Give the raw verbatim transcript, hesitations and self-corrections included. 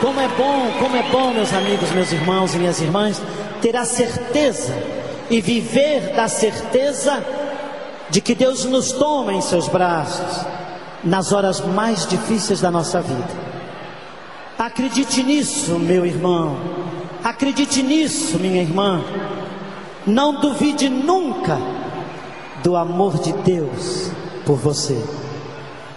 Como é bom, como é bom, meus amigos, meus irmãos e minhas irmãs, ter a certeza e viver da certeza de que Deus nos toma em seus braços nas horas mais difíceis da nossa vida. Acredite nisso, meu irmão. Acredite nisso, minha irmã. Não duvide nunca do amor de Deus por você.